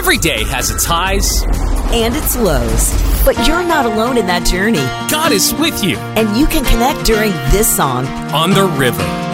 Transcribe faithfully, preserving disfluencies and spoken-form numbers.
Every day has its highs and its lows. But you're not alone in that journey. God is with you. And you can connect during this song, On the River.